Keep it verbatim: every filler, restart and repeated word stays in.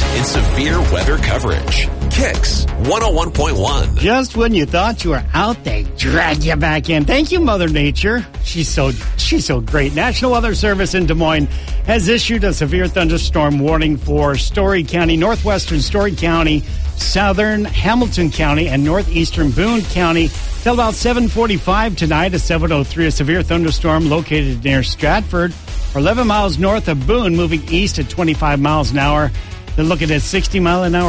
in severe weather coverage. Kicks one oh one point one. Just when you thought you were out, they drag you back in. Thank you, Mother Nature. She's so she's so great. National Weather Service in Des Moines has issued a severe thunderstorm warning for Story County, northwestern Story County, southern Hamilton County, and northeastern Boone County. Till about seven forty-five tonight, a seven oh three, a severe thunderstorm located near Stratford, eleven miles north of Boone, moving east at twenty-five miles an hour. They're looking at sixty mile an hour